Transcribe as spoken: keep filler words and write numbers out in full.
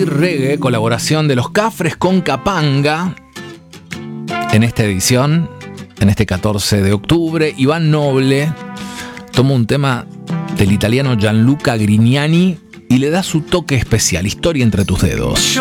y reggae, colaboración de los Cafres con Capanga. En esta edición, en este catorce de octubre, Iván Noble toma un tema del italiano Gianluca Grignani y le da su toque especial, Historia entre tus dedos.